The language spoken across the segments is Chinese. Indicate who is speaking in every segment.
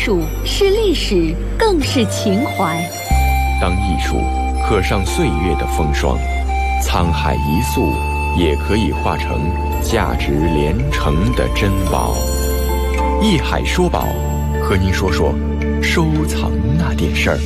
Speaker 1: 术，是历史，更是情怀。
Speaker 2: 当艺术刻上岁月的风霜，沧海一粟也可以化成价值连城的珍宝。艺海说宝，和您说说收藏那点事儿。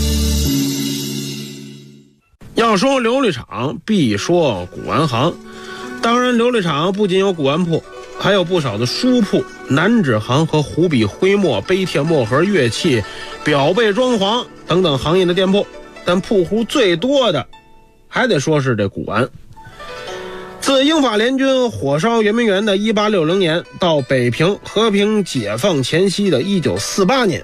Speaker 3: 要说琉璃厂，必说古玩行。当然，琉璃厂不仅有古玩铺，还有不少的书铺、南纸行和湖笔、徽墨、碑帖、墨盒、乐器、表背装潢等等行业的店铺。但铺户最多的，还得说是这古玩。自英法联军火烧圆明园的1860年到北平和平解放前夕的1948年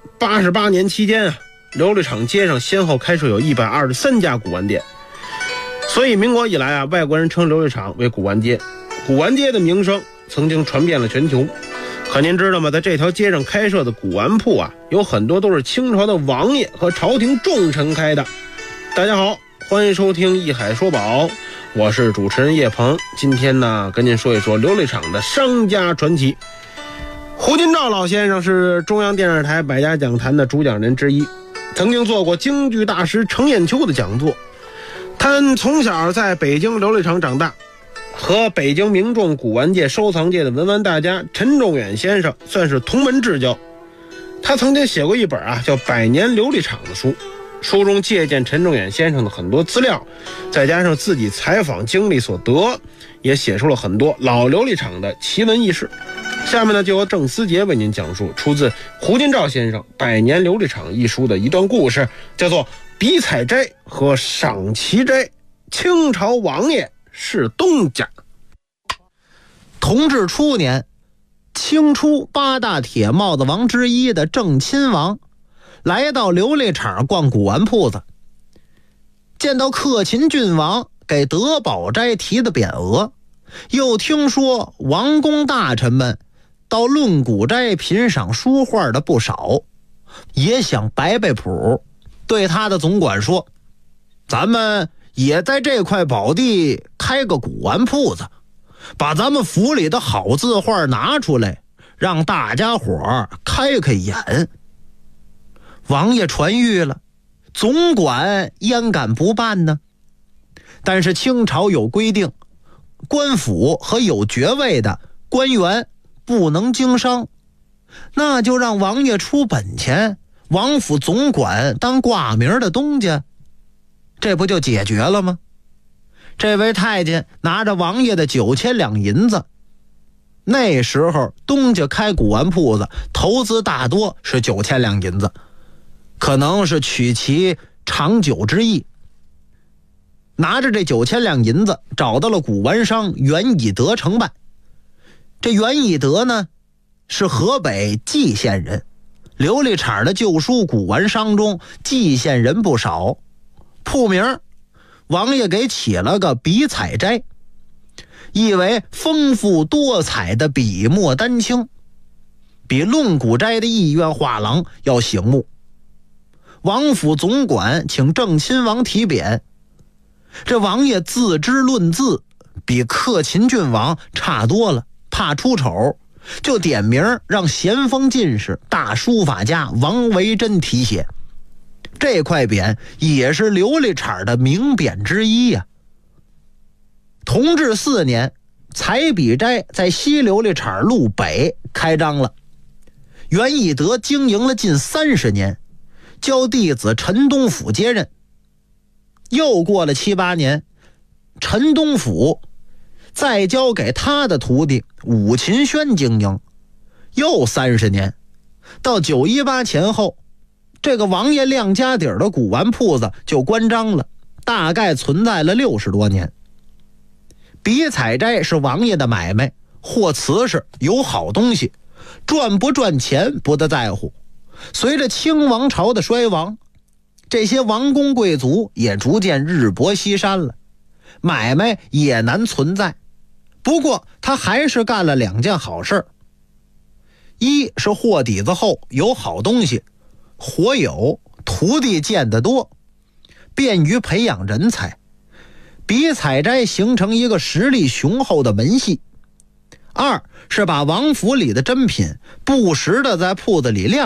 Speaker 3: ，88年期间啊，琉璃厂街上先后开设有123家古玩店。所以民国以来啊，外国人称琉璃厂为古玩街。古玩街的名声曾经传遍了全球。可您知道吗？在这条街上开设的古玩铺啊，有很多都是清朝的王爷和朝廷重臣开的。大家好，欢迎收听艺海说宝，我是主持人叶鹏。今天呢，跟您说一说琉璃厂的商家传奇。胡金铨老先生是中央电视台百家讲坛的主讲人之一，曾经做过京剧大师程砚秋的讲座。他从小在北京琉璃厂长大，和北京名众古玩界收藏界的文玩大家陈仲远先生算是同门至交。他曾经写过一本叫《百年琉璃厂》的书，书中借鉴陈仲远先生的很多资料，再加上自己采访经历所得，也写出了很多老琉璃厂的奇闻异事。下面呢，就由郑思杰为您讲述出自胡金铨先生《百年琉璃厂》一书的一段故事，叫做比采斋和赏奇斋。清朝王爷是东家。
Speaker 4: 同治初年，清初8大铁帽子王之一的郑亲王来到琉璃厂逛古玩铺子，见到克勤郡王给德宝斋提的匾额，又听说王公大臣们到论古斋品赏书画的不少，也想摆摆谱，对他的总管说，咱们也在这块宝地开个古玩铺子，把咱们府里的好字画拿出来，让大家伙开开眼。王爷传谕了，总管焉敢不办呢？但是清朝有规定，官府和有爵位的官员不能经商，那就让王爷出本钱，王府总管当挂名的东家，这不就解决了吗？这位太监拿着王爷的9000两银子，那时候东家开古玩铺子投资大多是9000两银子，可能是取其长久之意。拿着这9000两银子找到了古玩商袁以德承办。这袁以德呢，是河北蓟县人，琉璃厂的旧书古玩商中蓟县人不少。铺名王爷给起了个比采斋，意为丰富多彩的笔墨丹青，比论古斋的艺苑画廊要醒目。王府总管请郑亲王提匾，这王爷自知论字比克勤郡王差多了，怕出丑，就点名让咸丰进士大书法家王维珍题写。这块匾也是琉璃厂的名匾之一呀。同治4年，采笔斋在西琉璃厂路北开张了，袁以德经营了近30年，交弟子陈东甫接任。又过了7、8年，陈东甫再交给他的徒弟武勤轩经营，又30年，到918前后，这个王爷亮家底儿的古玩铺子就关张了，大概存在了60多年。比采斋是王爷的买卖，货瓷实，有好东西，赚不赚钱不得在乎。随着清王朝的衰亡，这些王公贵族也逐渐日薄西山了，买卖也难存在。不过他还是干了2件好事。一是货底子厚，有好东西，活有徒弟见得多，便于培养人才，比采斋形成一个实力雄厚的门系。2是把王府里的珍品不时的在铺子里亮